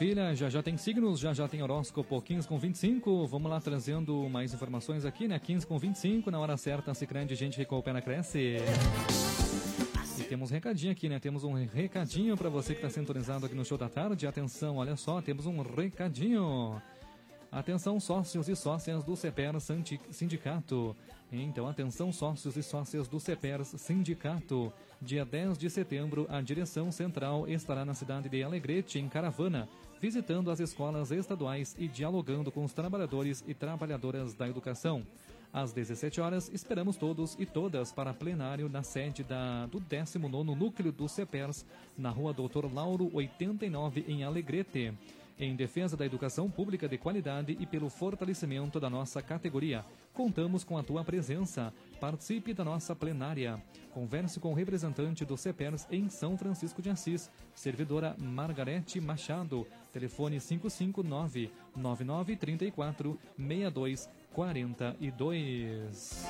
Maravilha, já tem signos, já tem horóscopo 15:25. Vamos lá trazendo mais informações aqui, né? 15:25, na hora certa, Sicrandi, gente rica, o pé na cresce. E temos um recadinho aqui, né? Temos um recadinho para você que está sintonizado aqui no Show da Tarde. Atenção, olha só, temos um recadinho. Atenção, sócios e sócias do CEPER Sindicato. Então, atenção, sócios e sócias do CEPER Sindicato. Dia 10 de setembro, a direção central estará na cidade de Alegrete, em caravana, visitando as escolas estaduais e dialogando com os trabalhadores e trabalhadoras da educação. Às 17 horas, esperamos todos e todas para plenário na sede do 19º Núcleo do CEPERS, na rua Doutor Lauro 89, em Alegrete. Em defesa da educação pública de qualidade e pelo fortalecimento da nossa categoria, contamos com a tua presença. Participe da nossa plenária. Converse com o representante do CEPERS em São Francisco de Assis, servidora Margarete Machado, telefone 559-9934-6242.